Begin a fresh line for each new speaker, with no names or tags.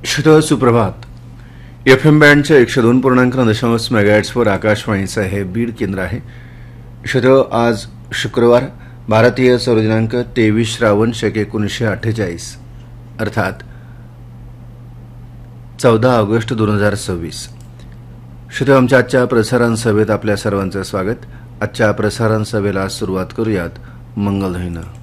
श्रोते सुप्रभात. FM बँडच्या 102.9 मेगाहर्ट्झवर आकाशवाणीचं हे बीड केंद्र आहे. श्रोते, आज शुक्रवार, भारतीय सौर दिनांक 23 श्रावण शके 1948 अर्थात 14 ऑगस्ट 2026. श्रोते, आमच्या आजच्या प्रसारण सभेत आपल्या सर्वांचं स्वागत. आजच्या प्रसारण सभेला सुरुवात करूयात मंगलध्वनीनं.